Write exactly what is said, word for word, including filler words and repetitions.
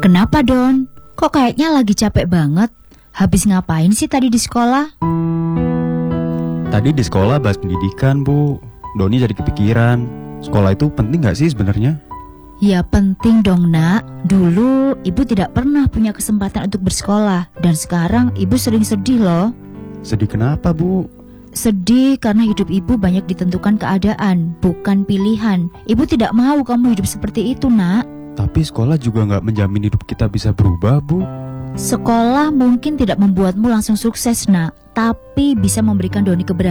Kenapa, Don? Kok kayaknya lagi capek banget? Habis ngapain sih tadi di sekolah? Tadi di sekolah bahas pendidikan, Bu. Doni jadi kepikiran. Sekolah itu penting gak sih sebenarnya? Ya penting dong, Nak. Dulu ibu tidak pernah punya kesempatan untuk bersekolah. Dan sekarang ibu sering sedih loh. Sedih kenapa, Bu? Sedih karena hidup ibu banyak ditentukan keadaan, bukan pilihan. Ibu tidak mau kamu hidup seperti itu, Nak. Tapi sekolah juga gak menjamin hidup kita bisa berubah, Bu. Sekolah mungkin tidak membuatmu langsung sukses, Nak, tapi bisa memberikan Doni keberanian